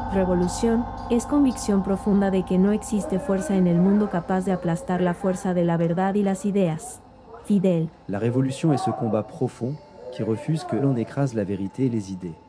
Revolución es convicción profunda de que no existe fuerza en el mundo capaz de aplastar la fuerza de la verdad y las ideas. Fidel. La révolution est ce combat profond qui refuse que l'on écrase la vérité et les idées.